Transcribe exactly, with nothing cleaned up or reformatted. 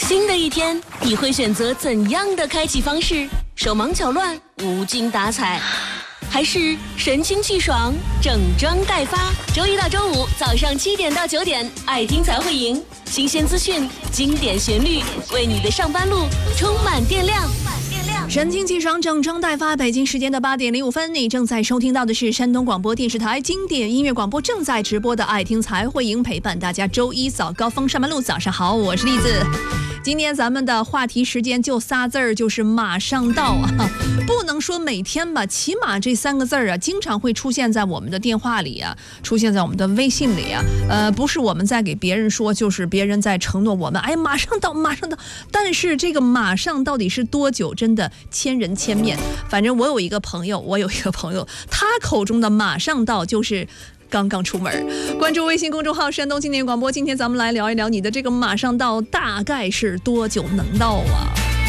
新的一天，你会选择怎样的开启方式？手忙脚乱，无精打采，还是神清气爽，整装待发？周一到周五早上七点到九点，爱听才会赢，新鲜资讯，经典旋律，为你的上班路充满电量。 神清气爽，整装待发。北京时间的八点零五分，你正在收听到的是山东广播电视台经典音乐广播正在直播的爱听才会赢，陪伴大家周一早高峰上班路。早上好，我是栗子。今天咱们的话题时间就仨字儿，就是马上到啊！不能说每天吧，起码这三个字儿啊，经常会出现在我们的电话里啊，出现在我们的微信里啊。呃，不是我们在给别人说，就是别人在承诺我们，哎，马上到，马上到。但是这个马上到底是多久，真的千人千面。反正我有一个朋友，我有一个朋友，他口中的马上到就是刚刚出门。关注微信公众号山东经典广播，今天咱们来聊一聊你的这个马上到大概是多久能到啊？